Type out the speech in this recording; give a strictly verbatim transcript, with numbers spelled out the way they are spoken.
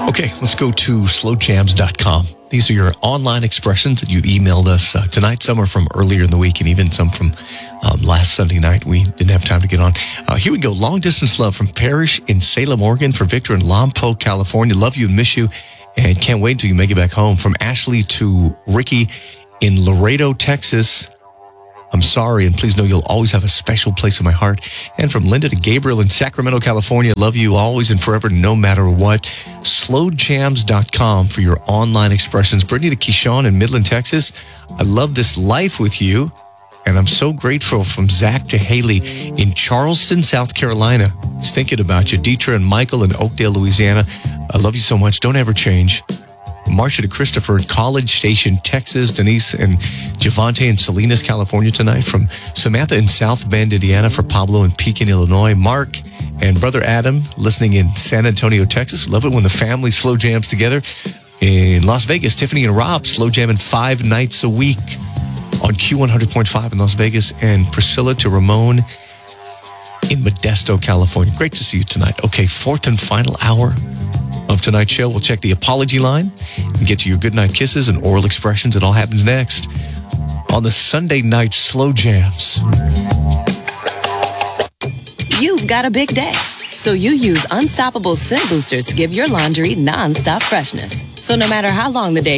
Okay, let's go to slow jams dot com. These are your online expressions that you emailed us uh, tonight. Some are from earlier in the week and even some from um, last Sunday night. We didn't have time to get on. Uh, here we go. Long distance love from Parrish in Salem, Oregon, for Victor in Lompoc, California. Love you and miss you and can't wait until you make it back home. From Ashley to Ricky in Laredo, Texas. I'm sorry, and please know you'll always have a special place in my heart. And from Linda to Gabriel in Sacramento, California. Love you always and forever, no matter what. slow jams dot com for your online expressions. Brittany to Keyshawn in Midland, Texas. I love this life with you, and I'm so grateful. From Zach to Haley in Charleston, South Carolina. Just thinking about you. Deetra and Michael in Oakdale, Louisiana. I love you so much. Don't ever change. Marcia to Christopher in College Station, Texas. Denise and Javante in Salinas, California tonight. From Samantha in South Bend, Indiana. For Pablo in Pekin, Illinois. Mark and brother Adam listening in San Antonio, Texas. Love it when the family slow jams together. In Las Vegas, Tiffany and Rob slow jamming five nights a week on Q one hundred point five in Las Vegas. And Priscilla to Ramon in Modesto, California. Great to see you tonight. Okay, fourth and final hour of tonight's show. We'll check the apology line and get to your goodnight kisses and oral expressions. It all happens next on the Sunday night slow jams. You've got a big day, so you use Unstoppable Scent Boosters to give your laundry non-stop freshness. So no matter how long the day